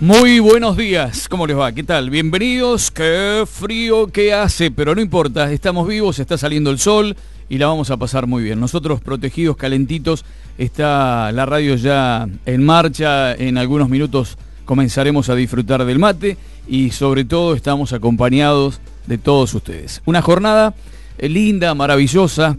Muy buenos días, ¿cómo les va? ¿Qué tal? Bienvenidos, qué frío que hace, pero no importa, estamos vivos, está saliendo el sol y la vamos a pasar muy bien. Nosotros protegidos, calentitos, está la radio ya en marcha, en algunos minutos comenzaremos a disfrutar del mate y sobre todo estamos acompañados de todos ustedes. Una jornada linda, maravillosa,